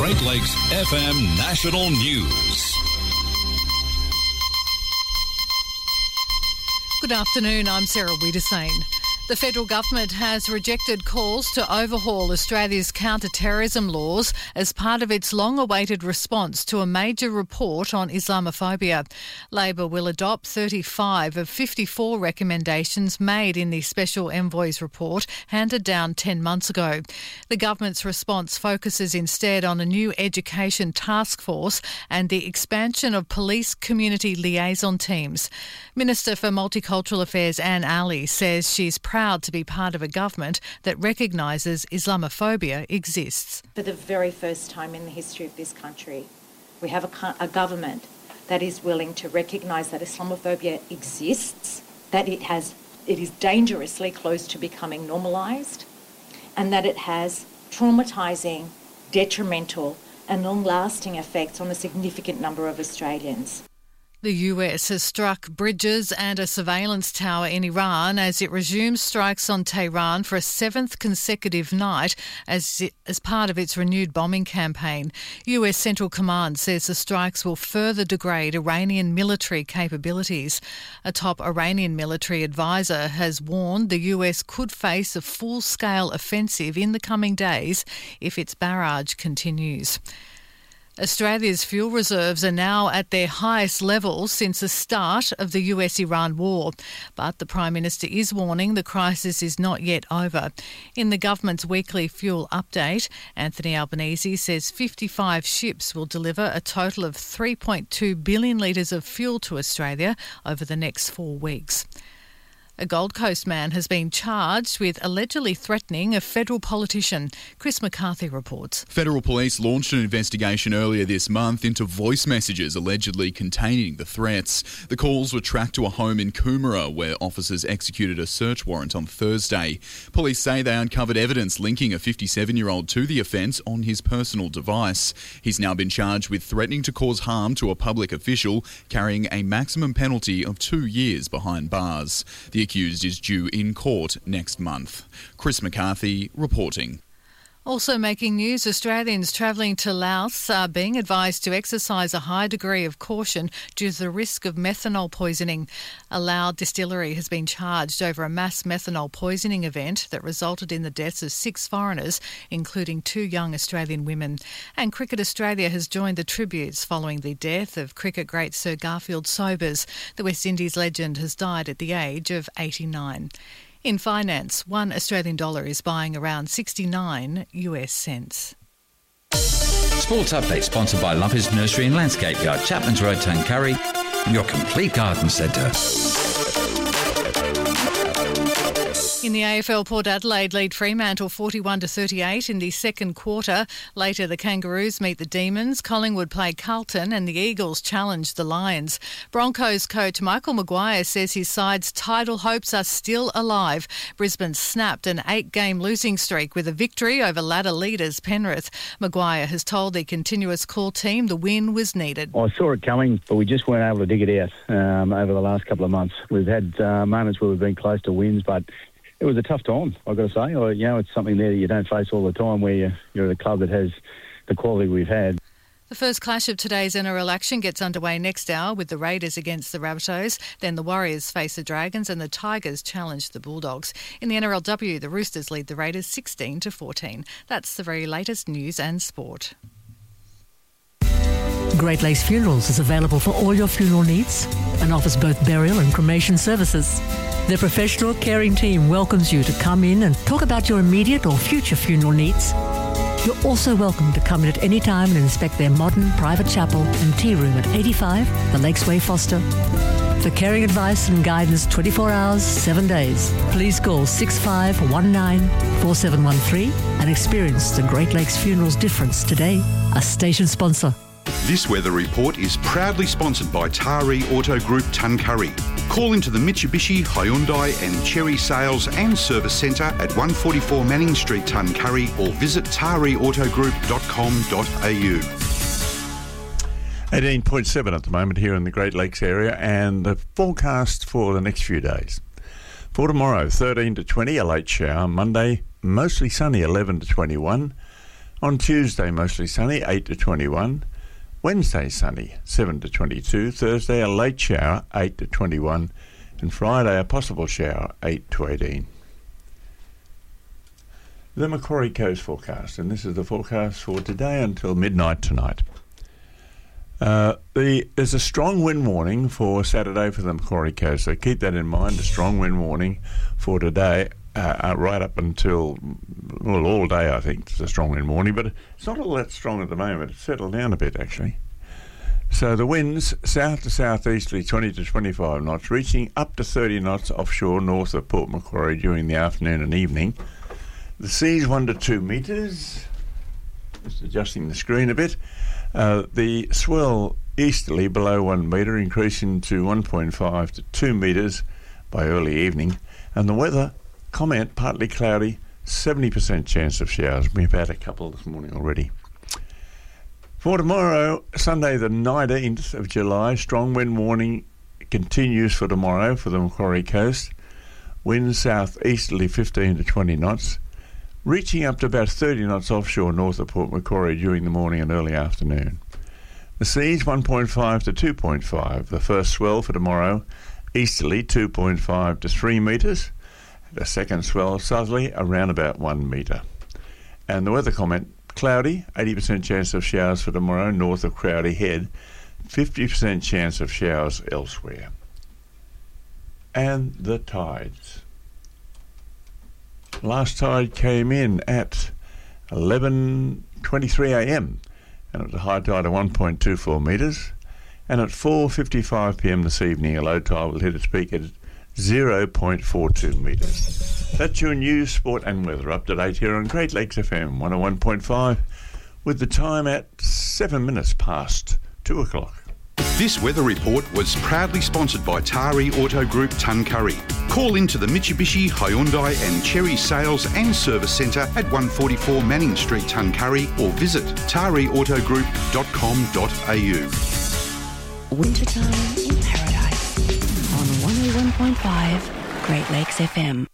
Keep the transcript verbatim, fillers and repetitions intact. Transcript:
Great Lakes F M National News. Good afternoon, I'm Sarah Wiedersane. The federal government has rejected calls to overhaul Australia's counter-terrorism laws as part of its long-awaited response to a major report on Islamophobia. Labor will adopt thirty-five of fifty-four recommendations made in the Special Envoy's report handed down ten months ago. The government's response focuses instead on a new education task force and the expansion of police community liaison teams. Minister for Multicultural Affairs Anne Ali says she's proud to be part of a government that recognises Islamophobia exists. For the very first time in the history of this country, we have a, a government that is willing to recognise that Islamophobia exists, that it has, it is dangerously close to becoming normalised, and that it has traumatising, detrimental and long-lasting effects on a significant number of Australians. The U S has struck bridges and a surveillance tower in Iran as it resumes strikes on Tehran for a seventh consecutive night as, it, as part of its renewed bombing campaign. U S Central Command says the strikes will further degrade Iranian military capabilities. A top Iranian military advisor has warned the U S could face a full-scale offensive in the coming days if its barrage continues. Australia's fuel reserves are now at their highest levels since the start of the U S-Iran war. But the Prime Minister is warning the crisis is not yet over. In the government's weekly fuel update, Anthony Albanese says fifty-five ships will deliver a total of three point two billion litres of fuel to Australia over the next four weeks. A Gold Coast man has been charged with allegedly threatening a federal politician. Chris McCarthy reports. Federal police launched an investigation earlier this month into voice messages allegedly containing the threats. The calls were tracked to a home in Coomera where officers executed a search warrant on Thursday. Police say they uncovered evidence linking a fifty-seven-year-old to the offence on his personal device. He's now been charged with threatening to cause harm to a public official, carrying a maximum penalty of two years behind bars. The accused is due in court next month. Chris McCarthy reporting. Also making news, Australians travelling to Laos are being advised to exercise a high degree of caution due to the risk of methanol poisoning. A Lao distillery has been charged over a mass methanol poisoning event that resulted in the deaths of six foreigners, including two young Australian women. And Cricket Australia has joined the tributes following the death of cricket great Sir Garfield Sobers. The West Indies legend has died at the age of eighty-nine. In finance, one Australian dollar is buying around sixty-nine US cents. Sports Update sponsored by Lumpy's Nursery and Landscape Yard, Chapman's Road, Tuncurry, your complete garden centre. In the A F L, Port Adelaide lead Fremantle forty-one to thirty-eight in the second quarter. Later, the Kangaroos meet the Demons, Collingwood play Carlton and the Eagles challenge the Lions. Broncos coach Michael Maguire says his side's title hopes are still alive. Brisbane snapped an eight-game losing streak with a victory over ladder leaders Penrith. Maguire has told the Continuous Call team the win was needed. I saw it coming, but we just weren't able to dig it out um, over the last couple of months. We've had uh, moments where we've been close to wins, but it was a tough time, I've got to say. Or, you know, it's something there that you don't face all the time where you're, you're at a club that has the quality we've had. The first clash of today's N R L action gets underway next hour with the Raiders against the Rabbitohs. Then the Warriors face the Dragons and the Tigers challenge the Bulldogs. In the N R L W, the Roosters lead the Raiders sixteen to fourteen. That's the very latest news and sport. Great Lakes Funerals is available for all your funeral needs and offers both burial and cremation services. Their professional, caring team welcomes you to come in and talk about your immediate or future funeral needs. You're also welcome to come in at any time and inspect their modern private chapel and tea room at eighty-five The Lakes Way, Foster. For caring advice and guidance twenty-four hours, seven days, please call six five one nine four seven one three and experience the Great Lakes Funerals difference today. A station sponsor. This weather report is proudly sponsored by Taree Auto Group Tuncurry. Call into the Mitsubishi, Hyundai and Chery Sales and Service Centre at one forty-four Manning Street, Tuncurry, or visit taree auto group dot com dot a u. eighteen point seven at the moment here in the Great Lakes area, and the forecast for the next few days. For tomorrow, thirteen to twenty, a late shower. Monday, mostly sunny, eleven to twenty-one. On Tuesday, mostly sunny, eight to twenty-one. Wednesday, sunny, seven to twenty-two. Thursday, a late shower, eight to twenty-one. And Friday, a possible shower, eight to eighteen. The Macquarie Coast forecast, and this is the forecast for today until midnight tonight. Uh, the, there's a strong wind warning for Saturday for the Macquarie Coast, so keep that in mind, a strong wind warning for today, uh, uh, right up until, well, all day I think it's a strong wind warning, but it's not all that strong at the moment. It's settled down a bit, actually. So the winds, south to southeasterly, twenty to twenty-five knots, reaching up to thirty knots offshore north of Port Macquarie during the afternoon and evening. The sea's one to two metres, just adjusting the screen a bit. Uh, the swell easterly below one metre, increasing to one point five to two metres by early evening. And the weather, comment, partly cloudy, seventy percent chance of showers. We've had a couple this morning already. For tomorrow, Sunday the nineteenth of July, strong wind warning continues for tomorrow for the Macquarie Coast. Winds south-easterly fifteen to twenty knots, reaching up to about thirty knots offshore north of Port Macquarie during the morning and early afternoon. The seas one point five to two point five. The first swell for tomorrow, easterly two point five to three metres. The second swell southerly around about one metre. And the weather comment, cloudy, eighty percent chance of showers for tomorrow north of Crowdy Head, fifty percent chance of showers elsewhere. And the tides. Last tide came in at eleven twenty-three a m and it was a high tide of one point two four metres, and at four fifty-five p m this evening a low tide will hit its peak at zero point four two metres. That's your news, sport and weather up to date here on Great Lakes F M one oh one point five, with the time at seven minutes past two o'clock. This weather report was proudly sponsored by Tari Auto Group Tuncurry. Call into the Mitsubishi, Hyundai and Cherry Sales and Service Centre at one forty-four Manning Street, Tuncurry, or visit tari auto group dot com dot a u. Wintertime in Paradise on one oh one point five Great Lakes F M.